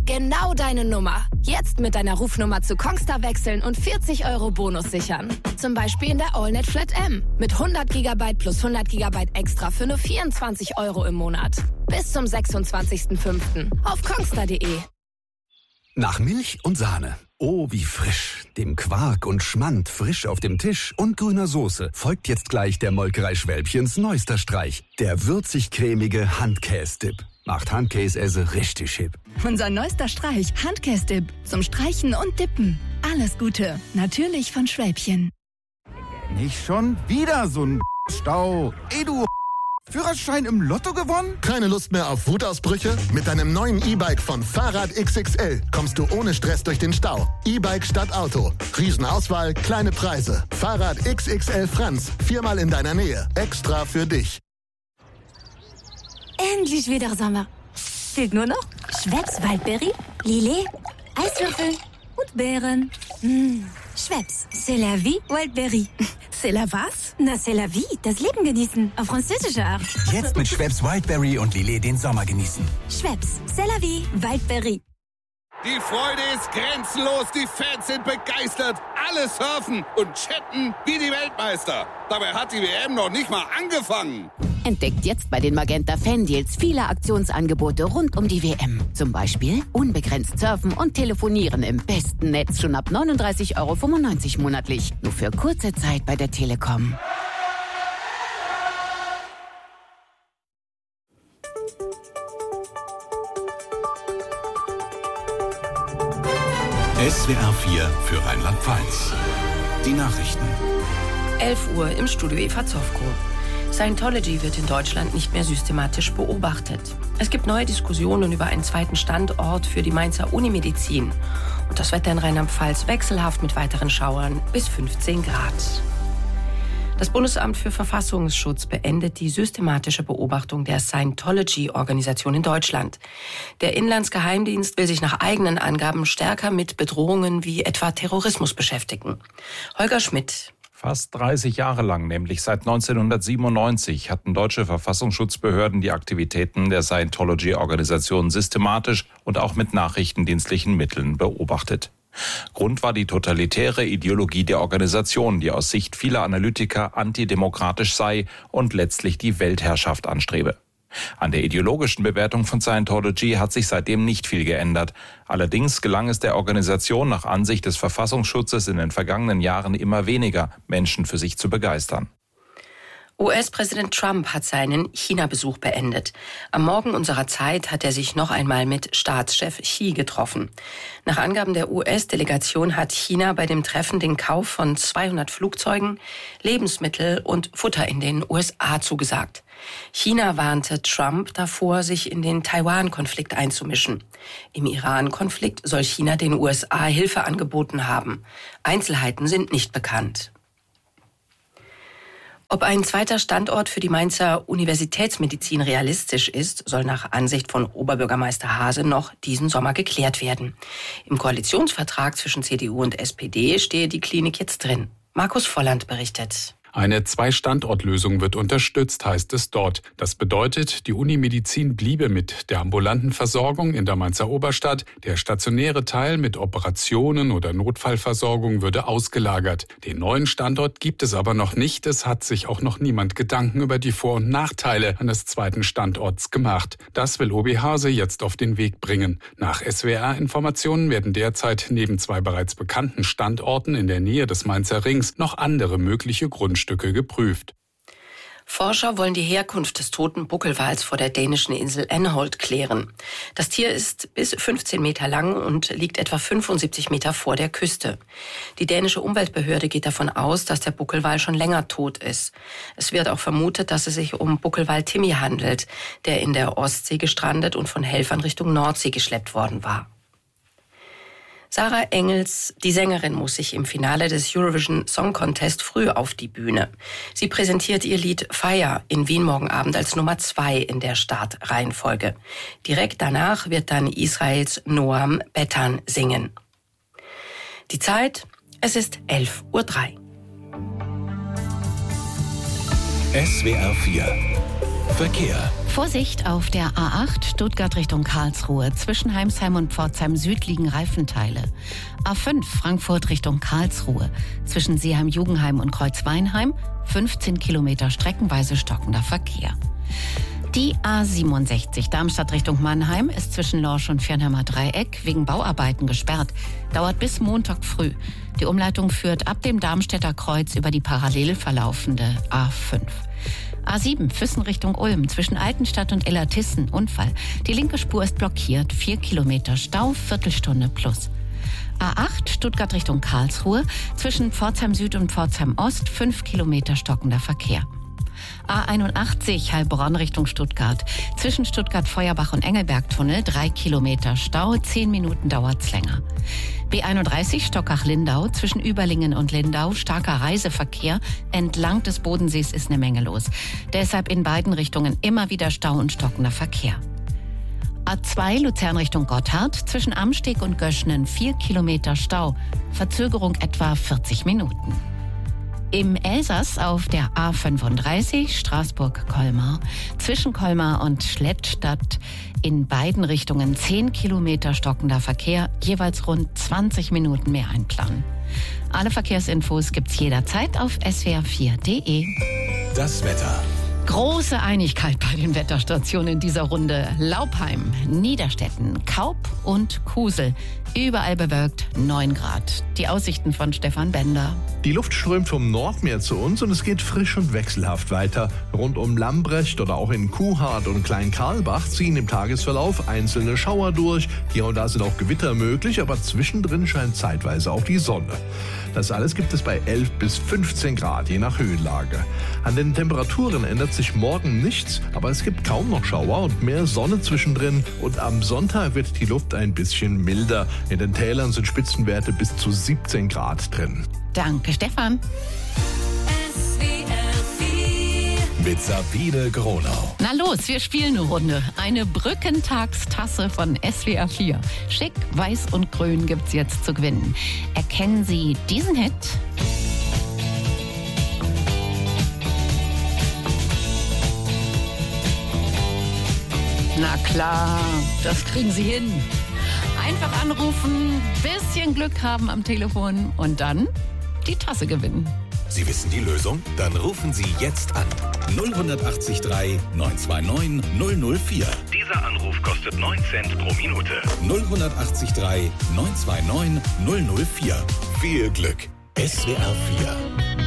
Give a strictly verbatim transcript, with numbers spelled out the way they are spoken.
Genau deine Nummer. Jetzt mit deiner Rufnummer zu Kongstar wechseln und vierzig Euro Bonus sichern. Zum Beispiel in der AllNet Flat M. Mit hundert Gigabyte plus hundert Gigabyte extra für nur vierundzwanzig Euro im Monat. Bis zum sechsundzwanzigsten fünften auf kongstar punkt de. Nach Milch und Sahne. Oh, wie frisch. Dem Quark und Schmand frisch auf dem Tisch und grüner Soße folgt jetzt gleich der Molkerei Schwälbchens neuester Streich. Der würzig-cremige Handkäse-Dip. Macht Handkäse richtig hip. Unser neuester Streich, Handkäse-Dip. Zum Streichen und Dippen. Alles Gute. Natürlich von Schwälbchen. Nicht schon wieder so ein Stau. Ey, du Führerschein im Lotto gewonnen? Keine Lust mehr auf Wutausbrüche? Mit deinem neuen E-Bike von Fahrrad X X L kommst du ohne Stress durch den Stau. E-Bike statt Auto. Riesenauswahl, kleine Preise. Fahrrad X X L Franz. Viermal in deiner Nähe. Extra für dich. Endlich wieder Sommer. Fehlt nur noch Schweppes Waldberry, Lillet, Eiswürfel und Beeren. Mmh. Schweppes, c'est la vie, Wildberry. C'est la was? Na, c'est la vie, das Leben genießen, auf französische Art. Jetzt mit Schweppes Wildberry und Lillet den Sommer genießen. Schweppes, c'est la vie, Wildberry. Die Freude ist grenzenlos, die Fans sind begeistert, alle surfen und chatten wie die Weltmeister. Dabei hat die W M noch nicht mal angefangen. Entdeckt jetzt bei den Magenta Fan-Deals viele Aktionsangebote rund um die W M. Zum Beispiel unbegrenzt surfen und telefonieren im besten Netz schon ab neununddreißig Euro fünfundneunzig monatlich. Nur für kurze Zeit bei der Telekom. S W R vier für Rheinland-Pfalz. Die Nachrichten. elf Uhr im Studio Eva Zofko. Scientology wird in Deutschland nicht mehr systematisch beobachtet. Es gibt neue Diskussionen über einen zweiten Standort für die Mainzer Unimedizin. Und das Wetter in Rheinland-Pfalz wechselhaft mit weiteren Schauern bis fünfzehn Grad. Das Bundesamt für Verfassungsschutz beendet die systematische Beobachtung der Scientology-Organisation in Deutschland. Der Inlandsgeheimdienst will sich nach eigenen Angaben stärker mit Bedrohungen wie etwa Terrorismus beschäftigen. Holger Schmidt. Fast dreißig Jahre lang, nämlich seit neunzehnhundertsiebenundneunzig, hatten deutsche Verfassungsschutzbehörden die Aktivitäten der Scientology-Organisation systematisch und auch mit nachrichtendienstlichen Mitteln beobachtet. Grund war die totalitäre Ideologie der Organisation, die aus Sicht vieler Analytiker antidemokratisch sei und letztlich die Weltherrschaft anstrebe. An der ideologischen Bewertung von Scientology hat sich seitdem nicht viel geändert. Allerdings gelang es der Organisation nach Ansicht des Verfassungsschutzes in den vergangenen Jahren immer weniger, Menschen für sich zu begeistern. U S-Präsident Trump hat seinen China-Besuch beendet. Am Morgen unserer Zeit hat er sich noch einmal mit Staatschef Xi getroffen. Nach Angaben der U S-Delegation hat China bei dem Treffen den Kauf von zweihundert Flugzeugen, Lebensmittel und Futter in den U S A zugesagt. China warnte Trump davor, sich in den Taiwan-Konflikt einzumischen. Im Iran-Konflikt soll China den U S A Hilfe angeboten haben. Einzelheiten sind nicht bekannt. Ob ein zweiter Standort für die Mainzer Universitätsmedizin realistisch ist, soll nach Ansicht von Oberbürgermeister Haase noch diesen Sommer geklärt werden. Im Koalitionsvertrag zwischen C D U und S P D stehe die Klinik jetzt drin. Markus Volland berichtet. Eine Zwei-Standort-Lösung wird unterstützt, heißt es dort. Das bedeutet, die Unimedizin bliebe mit der ambulanten Versorgung in der Mainzer Oberstadt. Der stationäre Teil mit Operationen oder Notfallversorgung würde ausgelagert. Den neuen Standort gibt es aber noch nicht. Es hat sich auch noch niemand Gedanken über die Vor- und Nachteile eines zweiten Standorts gemacht. Das will O B Haase jetzt auf den Weg bringen. Nach S W R-Informationen werden derzeit neben zwei bereits bekannten Standorten in der Nähe des Mainzer Rings noch andere mögliche Grundstücke geprüft. Forscher wollen die Herkunft des toten Buckelwals vor der dänischen Insel Anholt klären. Das Tier ist bis fünfzehn Meter lang und liegt etwa fünfundsiebzig Meter vor der Küste. Die dänische Umweltbehörde geht davon aus, dass der Buckelwal schon länger tot ist. Es wird auch vermutet, dass es sich um Buckelwal Timmy handelt, der in der Ostsee gestrandet und von Helfern Richtung Nordsee geschleppt worden war. Sarah Engels, die Sängerin, muss sich im Finale des Eurovision Song Contest früh auf die Bühne. Sie präsentiert ihr Lied Fire in Wien morgen Abend als Nummer zwei in der Startreihenfolge. Direkt danach wird dann Israels Noam Bettan singen. Die Zeit, es ist elf Uhr drei. S W R vier Verkehr. Vorsicht auf der A acht Stuttgart Richtung Karlsruhe. Zwischen Heimsheim und Pforzheim Süd liegen Reifenteile. A fünf Frankfurt Richtung Karlsruhe. Zwischen Seeheim-Jugenheim und Kreuzweinheim fünfzehn Kilometer streckenweise stockender Verkehr. Die A siebenundsechzig Darmstadt Richtung Mannheim ist zwischen Lorsch und Viernheimer Dreieck wegen Bauarbeiten gesperrt. Dauert bis Montag früh. Die Umleitung führt ab dem Darmstädter Kreuz über die parallel verlaufende A fünf. A sieben Füssen Richtung Ulm zwischen Altenstadt und Illertissen Unfall. Die linke Spur ist blockiert. Vier Kilometer Stau, Viertelstunde plus. A acht Stuttgart Richtung Karlsruhe zwischen Pforzheim Süd und Pforzheim Ost. Fünf Kilometer stockender Verkehr. A einundachtzig Heilbronn Richtung Stuttgart. Zwischen Stuttgart-Feuerbach und Engelberg-Tunnel drei Kilometer Stau, zehn Minuten dauert's länger. B einunddreißig Stockach-Lindau zwischen Überlingen und Lindau, starker Reiseverkehr. Entlang des Bodensees ist eine Menge los. Deshalb in beiden Richtungen immer wieder Stau und stockender Verkehr. A zwei Luzern Richtung Gotthard zwischen Amsteg und Göschnen vier Kilometer Stau. Verzögerung etwa vierzig Minuten. Im Elsass auf der A fünfunddreißig Straßburg-Colmar zwischen Colmar und Schlettstadt in beiden Richtungen zehn Kilometer stockender Verkehr, jeweils rund zwanzig Minuten mehr einplanen. Alle Verkehrsinfos gibt's jederzeit auf s w r vier punkt d e. Das Wetter. Große Einigkeit bei den Wetterstationen in dieser Runde. Laupheim, Niederstetten, Kaup und Kusel. Überall bewölkt, neun Grad. Die Aussichten von Stefan Bender. Die Luft strömt vom Nordmeer zu uns und es geht frisch und wechselhaft weiter. Rund um Lambrecht oder auch in Kuhhardt und Kleinkarlbach ziehen im Tagesverlauf einzelne Schauer durch. Hier und da sind auch Gewitter möglich, aber zwischendrin scheint zeitweise auch die Sonne. Das alles gibt es bei elf bis fünfzehn Grad, je nach Höhenlage. An den Temperaturen ändert sich morgen nichts, aber es gibt kaum noch Schauer und mehr Sonne zwischendrin. Und am Sonntag wird die Luft ein bisschen milder. In den Tälern sind Spitzenwerte bis zu siebzehn Grad drin. Danke, Stefan. Mit Sabine Gronau. Na los, wir spielen eine Runde. Eine Brückentagstasse von S W R vier. Schick, weiß und grün gibt's jetzt zu gewinnen. Erkennen Sie diesen Hit? Na klar, das kriegen Sie hin. Einfach anrufen, bisschen Glück haben am Telefon und dann die Tasse gewinnen. Sie wissen die Lösung? Dann rufen Sie jetzt an. null acht drei neun zwei neun null null vier. Dieser Anruf kostet neun Cent pro Minute. null acht drei neun zwei neun null null vier. Viel Glück. S W R vier.